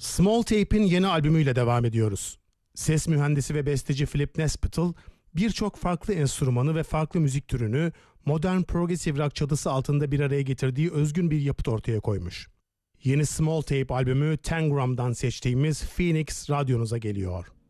Small Tape'in yeni albümüyle devam ediyoruz. Ses mühendisi ve besteci Philip Nespitl birçok farklı enstrümanı ve farklı müzik türünü modern progressive rock çatısı altında bir araya getirdiği özgün bir yapıt ortaya koymuş. Yeni Small Tape albümü Tangram'dan seçtiğimiz Phoenix radyonuza geliyor.